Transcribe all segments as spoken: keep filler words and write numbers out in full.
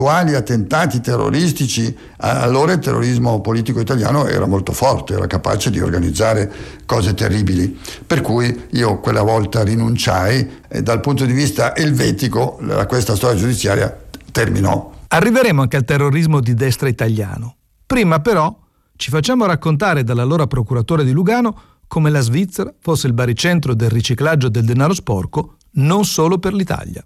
Quali attentati terroristici, allora il terrorismo politico italiano era molto forte, era capace di organizzare cose terribili, per cui io quella volta rinunciai e dal punto di vista elvetico questa storia giudiziaria terminò. Arriveremo anche al terrorismo di destra italiano. Prima però ci facciamo raccontare dall'allora procuratore di Lugano come la Svizzera fosse il baricentro del riciclaggio del denaro sporco non solo per l'Italia.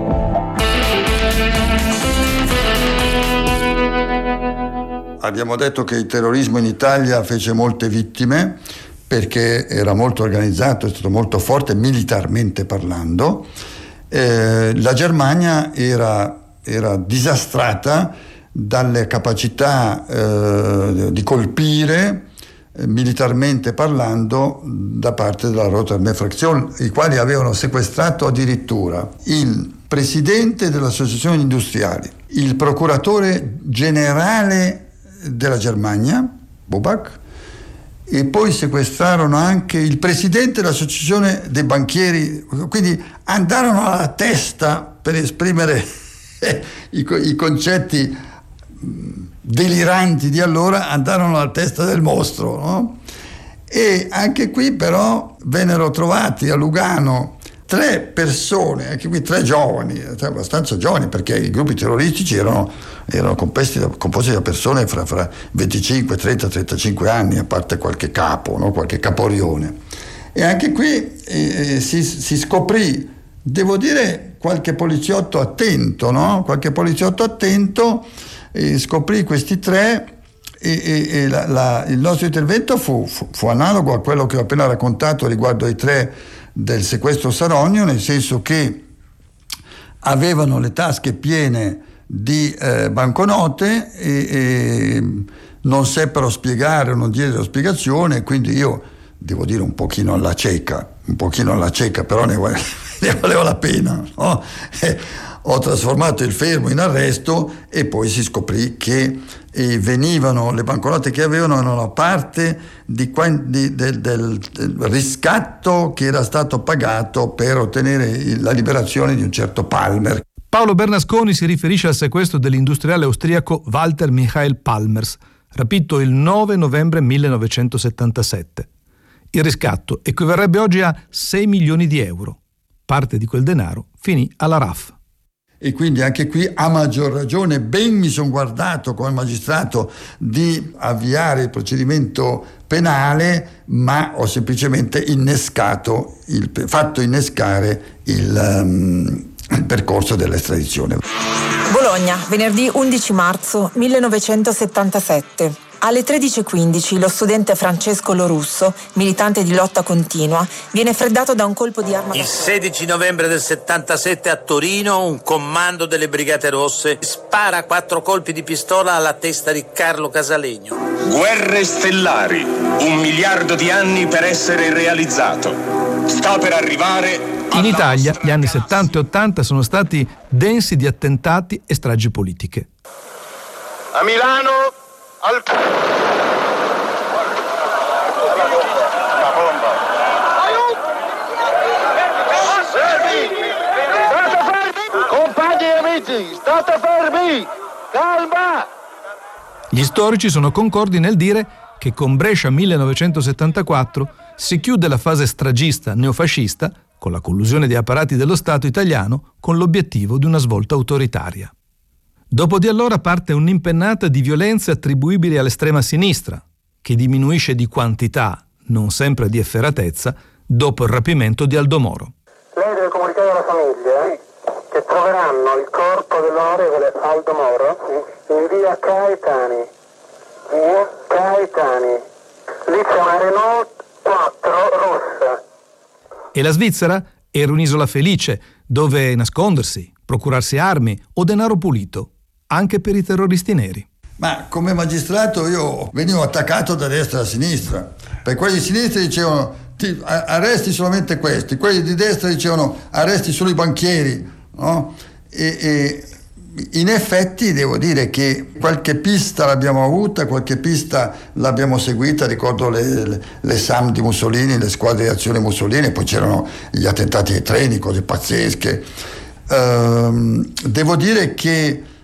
Abbiamo detto che il terrorismo in Italia fece molte vittime perché era molto organizzato, è stato molto forte militarmente parlando. Eh, la Germania era, era disastrata dalle capacità eh, di colpire eh, militarmente parlando da parte della Rote Armee Fraktion, i quali avevano sequestrato addirittura il presidente dell'Associazione Industriali, il procuratore generale della Germania, Bobak, e poi sequestrarono anche il presidente dell'Associazione dei banchieri, quindi andarono alla testa per esprimere i, i concetti deliranti di allora, andarono alla testa del mostro, no? E anche qui però vennero trovati a Lugano tre persone, anche qui tre giovani, abbastanza giovani, perché i gruppi terroristici erano, erano composti, da, composti da persone fra, fra venticinque, trenta, trentacinque anni, a parte qualche capo, no? Qualche caporione. E anche qui eh, si, si scoprì, devo dire, qualche poliziotto attento, no? Qualche poliziotto attento eh, scoprì questi tre e, e, e la, la, il nostro intervento fu, fu, fu analogo a quello che ho appena raccontato riguardo ai tre del sequestro Saronio, nel senso che avevano le tasche piene di eh, banconote e, e non seppero spiegare o non diedero spiegazione, quindi io devo dire un pochino alla cieca, un pochino alla cieca, però ne, ne valeva la pena, no? E ho trasformato il fermo in arresto e poi si scoprì che eh, venivano, le banconote che avevano erano la parte di, di, del, del, del riscatto che era stato pagato per ottenere il, la liberazione di un certo Palmer. Paolo Bernasconi si riferisce al sequestro dell'industriale austriaco Walter Michael Palmers, rapito il nove novembre millenovecentosettantasette. Il riscatto equivarrebbe oggi a sei milioni di euro. Parte di quel denaro finì alla R A F. E quindi anche qui a maggior ragione ben mi sono guardato come magistrato di avviare il procedimento penale, ma ho semplicemente innescato, il, fatto innescare il, um, il percorso dell'estradizione. Bologna, venerdì undici marzo millenovecentosettantasette. Alle tredici e quindici lo studente Francesco Lorusso, militante di lotta continua, viene freddato da un colpo di arma. Il sedici novembre del settantasette a Torino un comando delle Brigate Rosse spara quattro colpi di pistola alla testa di Carlo Casalegno. Guerre stellari, un miliardo di anni per essere realizzato. Sta per arrivare. In Italia gli anni settanta e ottanta sono stati densi di attentati e stragi politiche. A Milano al compagni e amici, state fermi, calma. Gli storici sono concordi nel dire che con Brescia millenovecentosettantaquattro si chiude la fase stragista neofascista con la collusione di apparati dello Stato italiano con l'obiettivo di una svolta autoritaria. Dopo di allora parte un'impennata di violenze attribuibili all'estrema sinistra, che diminuisce di quantità, non sempre di efferatezza, dopo il rapimento di Aldo Moro. Lei deve comunicare alla famiglia che troveranno il corpo dell'onorevole Aldo Moro in via Caetani. Via Caetani. Lì c'è una Renault quattro rossa. E la Svizzera era un'isola felice, dove nascondersi, procurarsi armi o denaro pulito, anche per i terroristi neri. Ma come magistrato io venivo attaccato da destra e da sinistra, perché quelli di sinistra dicevano ti, arresti solamente questi, quelli di destra dicevano arresti solo i banchieri, no? E, e in effetti devo dire che qualche pista l'abbiamo avuta, qualche pista l'abbiamo seguita, ricordo le, le, le S A M di Mussolini, le squadre di azione Mussolini, poi c'erano gli attentati ai treni, cose pazzesche. Ehm, devo dire che